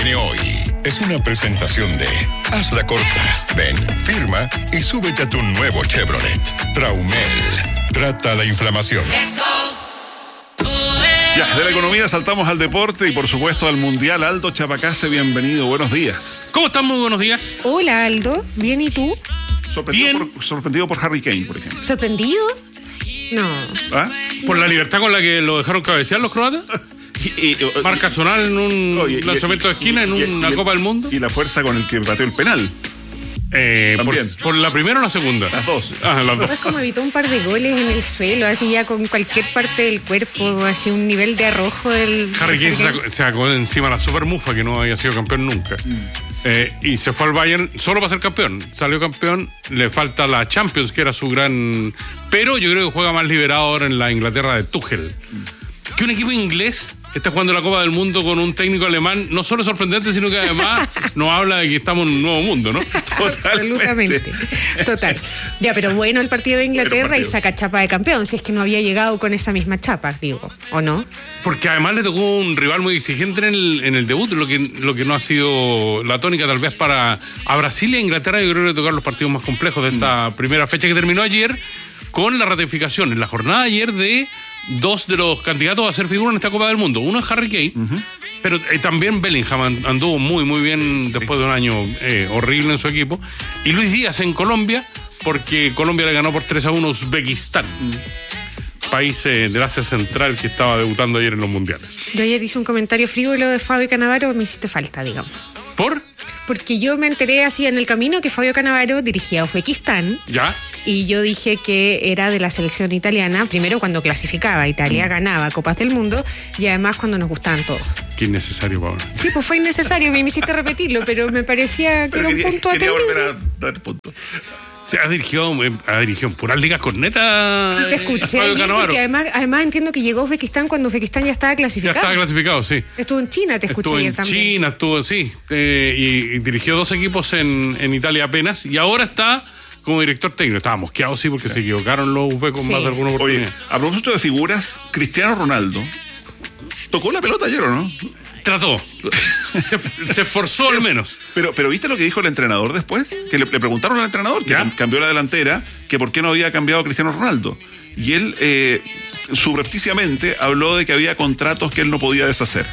Hoy es una presentación de Hazla Corta. Ven, firma y súbete a tu nuevo Chevrolet. Traumel. Trata la inflamación. Ya, de la economía saltamos al deporte y por supuesto al Mundial. Aldo Chapacase, bienvenido, buenos días. ¿Cómo están? Muy buenos días. Hola, Aldo. ¿Bien y tú? Sorprendido por Harry Kane, por ejemplo. ¿Sorprendido? No. ¿Ah? ¿Por la libertad con la que lo dejaron cabecear los croatas? Marca zonal en un lanzamiento de esquina en una Copa del Mundo. Y la fuerza con el que pateó el penal. Por la primera o la segunda. Las dos. Las dos. Es como evitó un par de goles en el suelo, así ya con cualquier parte del cuerpo, así un nivel de arrojo del... Harry Kane se sacó de encima la super mufa, que no había sido campeón nunca. Y se fue al Bayern solo para ser campeón. Salió campeón, le falta la Champions, que era su gran... Pero yo creo que juega más liberado ahora en la Inglaterra de Tuchel. Que un equipo inglés está jugando la Copa del Mundo con un técnico alemán, no solo es sorprendente, sino que además nos habla de que estamos en un nuevo mundo, ¿no? Absolutamente. Total. Ya, pero bueno el partido de Inglaterra y saca chapa de campeón, si es que no había llegado con esa misma chapa, digo, ¿o no? Porque además le tocó un rival muy exigente en el debut, lo que no ha sido la tónica tal vez para a Brasil y a Inglaterra. Yo creo que le tocaron los partidos más complejos de esta primera fecha que terminó ayer con la ratificación en la jornada de ayer de dos de los candidatos a ser figura en esta Copa del Mundo. Uno es Harry Kane, pero también Bellingham anduvo muy muy bien después de un año horrible en su equipo. Y Luis Díaz en Colombia, porque Colombia le ganó por 3-1 a Uzbekistán, país del Asia Central que estaba debutando ayer en los mundiales. Yo ayer hice un comentario frívolo de Fabio Cannavaro, me hiciste falta, digamos. ¿Por? Porque yo me enteré así en el camino que Fabio Cannavaro dirigía a Uzbekistán. ¿Ya? Y yo dije que era de la selección italiana, primero cuando clasificaba, Italia ganaba Copas del Mundo y además cuando nos gustaban todos. Qué innecesario, Pablo. Sí, pues fue innecesario, me hiciste repetirlo, pero me parecía que era un punto atendible. Volver a dar punto. Se ha dirigido en puras ligas cornetas. Te escuché ayer, porque además entiendo que llegó a Uzbekistán cuando Uzbekistán ya estaba clasificado. Ya estaba clasificado, sí. Estuvo en China, te escuché ayer también. Estuvo en China, estuvo, sí. Y dirigió 2 equipos en Italia apenas. Y ahora está como director técnico. Estaba mosqueado, sí, porque se equivocaron los uzbecos más de alguna oportunidad. Oye, a propósito de figuras, Cristiano Ronaldo tocó la pelota ayer, ¿o no? Trató. Se esforzó al menos. Pero ¿viste lo que dijo el entrenador después? Que le preguntaron al entrenador, que cambió la delantera, que por qué no había cambiado a Cristiano Ronaldo. Y él subrepticiamente habló de que había contratos que él no podía deshacer.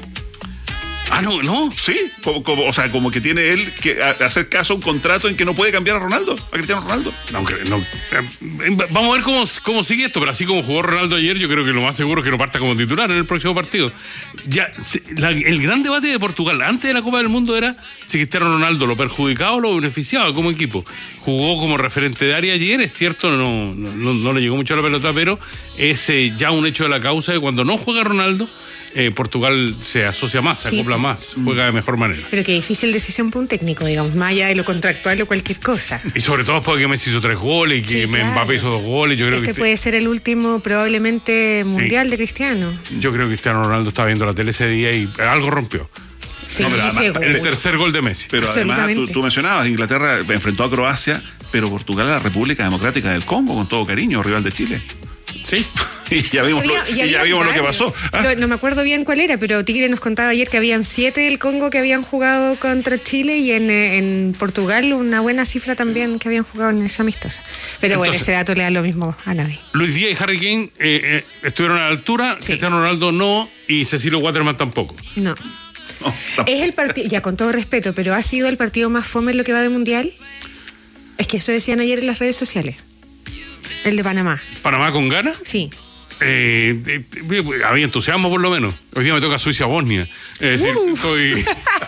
Ah, no. Sí, como que tiene él que hacer caso a un contrato en que no puede cambiar a Cristiano Ronaldo. No. Vamos a ver cómo sigue esto, pero así como jugó Ronaldo ayer, yo creo que lo más seguro es que no parta como titular en el próximo partido. Ya, el gran debate de Portugal antes de la Copa del Mundo era si Cristiano Ronaldo lo perjudicaba o lo beneficiaba como equipo. Jugó como referente de área ayer, es cierto, no le llegó mucho a la pelota, pero es ya un hecho de la causa de cuando no juega Ronaldo, Portugal se asocia más, se acopla más, juega de mejor manera. Pero qué difícil decisión para un técnico, digamos, más allá de lo contractual o cualquier cosa. Y sobre todo después de que Messi hizo 3 goles y que Mbappé hizo 2 goles. Yo creo que puede ser el último probablemente mundial de Cristiano. Yo creo que Cristiano Ronaldo estaba viendo la tele ese día y algo rompió. Sí, el tercer gol de Messi. Pero además tú mencionabas, Inglaterra enfrentó a Croacia, pero Portugal a la República Democrática del Congo, con todo cariño, rival de Chile. Sí. Y ya vimos lo que pasó. No me acuerdo bien cuál era, pero Tigre nos contaba ayer que habían 7 del Congo que habían jugado contra Chile y en Portugal una buena cifra también que habían jugado en esa amistosa. Pero entonces, bueno, ese dato le da lo mismo a nadie. Luis Díaz y Harry Kane estuvieron a la altura, Cristiano Ronaldo no, y Cecilio Waterman tampoco. No. Es el partido, ya con todo respeto, pero ¿ha sido el partido más fome en lo que va de Mundial? Es que eso decían ayer en las redes sociales. El de Panamá. ¿Panamá con ganas? Sí. Había entusiasmo por lo menos. Hoy día me toca Suiza-Bosnia. Es decir, estoy...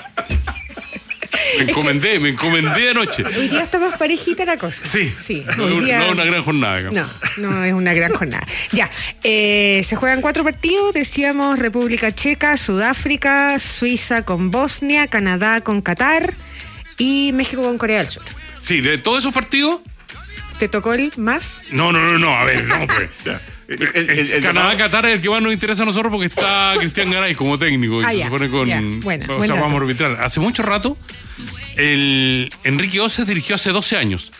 Me encomendé anoche. Hoy día está más parejita la cosa. Sí. No es una gran jornada. No es una gran jornada. Ya, se juegan 4 partidos. Decíamos República Checa, Sudáfrica, Suiza con Bosnia, Canadá con Qatar y México con Corea del Sur. Sí, de todos esos partidos... ¿Te tocó el más? No, a ver, no, pues. El Canadá-Qatar es el que más nos interesa a nosotros porque está Cristian Garay como técnico y se pone con vamos a arbitrar. Hace mucho rato Enrique Oces dirigió hace 12 años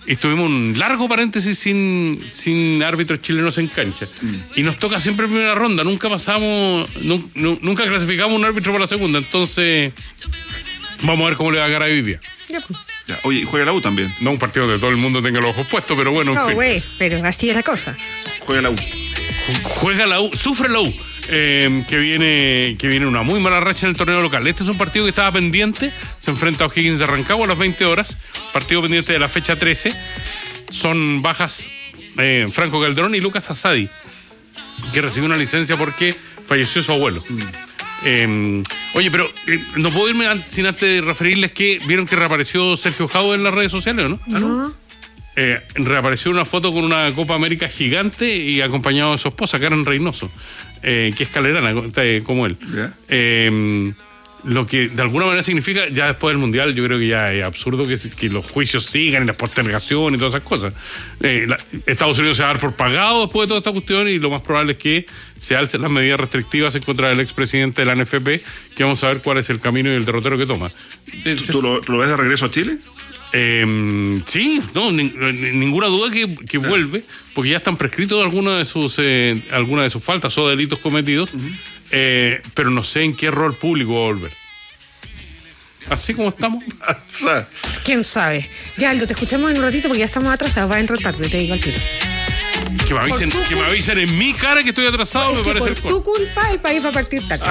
y tuvimos un largo paréntesis sin árbitros chilenos en cancha. Y nos toca siempre en primera ronda, nunca clasificamos un árbitro para la segunda, entonces vamos a ver cómo le va a quedar a hoy día. Ya, oye, juega la U también. No un partido donde todo el mundo tenga los ojos puestos, pero bueno. No, güey, pero así es la cosa. Juega la U. Juega la U, sufre la U. Que viene una muy mala racha en el torneo local. Este es un partido que estaba pendiente. Se enfrenta a O'Higgins de Rancagua a las 20 horas. Partido pendiente de la fecha 13. Son bajas Franco Calderón y Lucas Asadi, que recibió una licencia porque falleció su abuelo. Oye, pero no puedo irme sin antes referirles que vieron que reapareció Sergio Jau en las redes sociales, ¿no? No. Reapareció una foto con una Copa América gigante y acompañado de su esposa, Karen Reynoso, que es calerana, como él. Yeah. Lo que de alguna manera significa, ya después del Mundial, yo creo que ya es absurdo que los juicios sigan y las postergaciones y todas esas cosas. Estados Unidos se va a dar por pagado después de toda esta cuestión y lo más probable es que se alcen las medidas restrictivas en contra del expresidente de la NFP, que vamos a ver cuál es el camino y el derrotero que toma. ¿Tú lo ves de regreso a Chile? Sí, no, ninguna duda que vuelve, porque ya están prescritos algunas de sus faltas o delitos cometidos, pero no sé en qué rol público va a volver. Así como estamos. ¿Quién sabe? Ya, Aldo, te escuchamos en un ratito porque ya estamos atrasados. Va a entrar tarde, te digo al tiro. Que me avisen en mi cara que estoy atrasado, Es me que parece por tu culpa el país va a partir tarde.